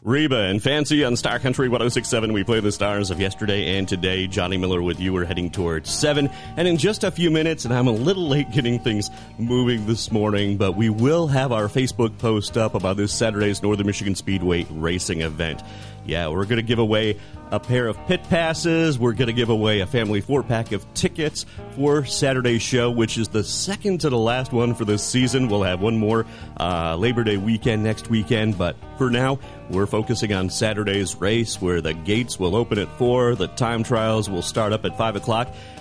Reba and Fancy on Star Country 106.7. We play the stars of yesterday and today. Johnny Miller with you. We're heading towards 7. And in just a few minutes, and I'm a little late getting things moving this morning, but we will have our Facebook post up about this Saturday's Northern Michigan Speedway racing event. Yeah, we're going to give away a pair of pit passes. We're going to give away a family 4-pack of tickets for Saturday's show, which is the second to the last one for this season. We'll have one more Labor Day weekend next weekend, but for now, we're focusing on Saturday's race, where the gates will open at 4, the time trials will start up at 5 o'clock,